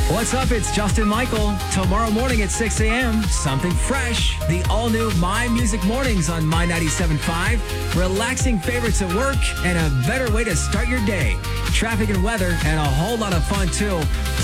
What's up? It's Justin Michael. Tomorrow morning at 6 a.m., something fresh. The all-new My Music Mornings on My 97.5. Relaxing favorites at work and a better way to start your day. Traffic and weather and a whole lot of fun, too.